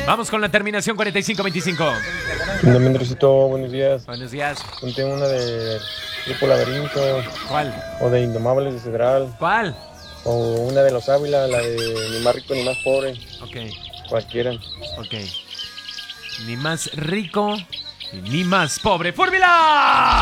Vamos con la terminación 4525. Mendrocito, buenos días. Buenos días. Conté una de Grupo Laberinto, ¿Cuál? o de Indomables de Cedral, ¿Cuál? o una de Los Ávila, la de Ni más rico ni más pobre, Ok, cualquiera. ok. Ni más rico ni más pobre. ¡Fórmula!